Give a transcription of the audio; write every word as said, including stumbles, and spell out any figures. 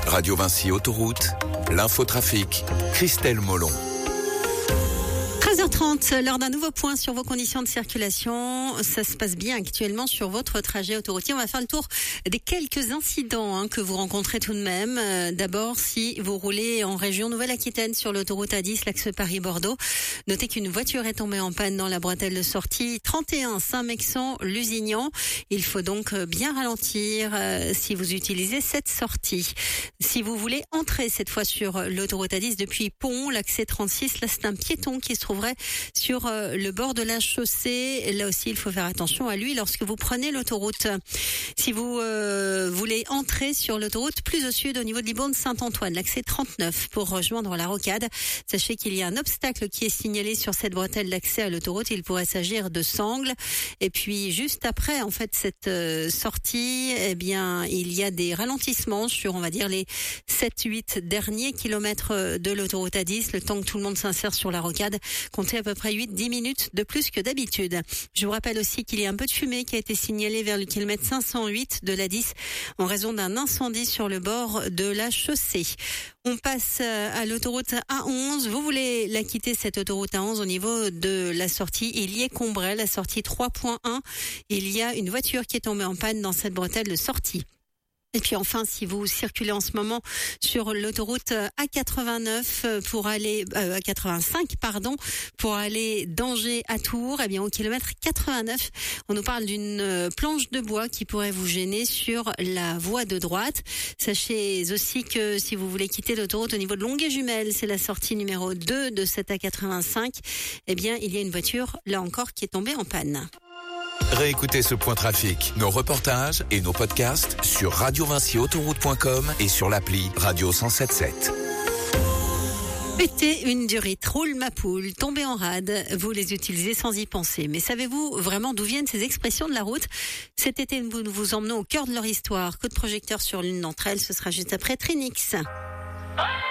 Radio Vinci Autoroute, l'infotrafic, Christelle Molon. treize heures trente, lors d'un nouveau point sur vos conditions de circulation. Ça se passe bien actuellement sur votre trajet autoroutier. On va faire le tour des quelques incidents hein, que vous rencontrez tout de même. Euh, d'abord, si vous roulez en région Nouvelle-Aquitaine sur l'autoroute A dix, l'axe Paris-Bordeaux, notez qu'une voiture est tombée en panne dans la bretelle de sortie trente et un Saint-Mexan-Lusignan. Il faut donc bien ralentir euh, si vous utilisez cette sortie. Si vous voulez entrer cette fois sur l'autoroute A dix depuis Pont, l'accès trente-six, là c'est un piéton qui se trouverait sur le bord de la chaussée. Là aussi, il faut faire attention à lui lorsque vous prenez l'autoroute. Si vous euh, voulez entrer sur l'autoroute plus au sud, au niveau de Libourne-Saint-Antoine, l'accès trente-neuf pour rejoindre la Rocade, sachez qu'il y a un obstacle qui est signalé sur cette bretelle d'accès à l'autoroute. Il pourrait s'agir de sangles. Et puis, juste après, en fait, cette euh, sortie, eh bien, il y a des ralentissements sur, on va dire, les sept huit derniers kilomètres de l'autoroute A dix, le temps que tout le monde s'insère sur la Rocade. Comptez à peu près huit dix minutes de plus que d'habitude. Je vous rappelle aussi qu'il y a un peu de fumée qui a été signalée vers le kilomètre cinq cent huit de l'A dix en raison d'un incendie sur le bord de la chaussée. On passe à l'autoroute A onze. Vous voulez la quitter, cette autoroute A onze, au niveau de la sortie Illier-Combray, la sortie trois point un. Il y a une voiture qui est tombée en panne dans cette bretelle de sortie. Et puis enfin, si vous circulez en ce moment sur l'autoroute A quatre-vingt-neuf pour aller euh, A quatre-vingt-cinq pardon pour aller d'Angers à Tours, eh bien au kilomètre quatre-vingt-neuf, on nous parle d'une planche de bois qui pourrait vous gêner sur la voie de droite. Sachez aussi que si vous voulez quitter l'autoroute au niveau de Longuet-Jumelles, c'est la sortie numéro deux de cette A quatre-vingt-cinq, eh bien il y a une voiture là encore qui est tombée en panne. Réécoutez ce point trafic, nos reportages et nos podcasts sur radio vinci autoroute point com et sur l'appli Radio cent sept sept. Péter une durite, roule ma poule, tomber en rade, vous les utilisez sans y penser. Mais savez-vous vraiment d'où viennent ces expressions de la route ? Cet été, nous vous emmenons au cœur de leur histoire. Coup de projecteur sur l'une d'entre elles, ce sera juste après Trinix.